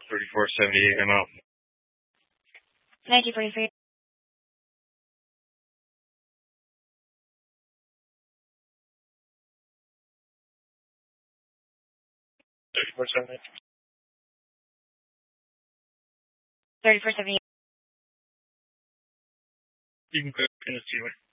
3478, I'm out. 1943. 3478. 3478. You can clear in the ceiling.